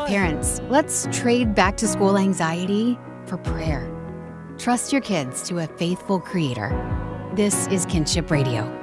Parents, let's trade back to school anxiety for prayer. Trust your kids to a faithful creator. This is Kinship Radio.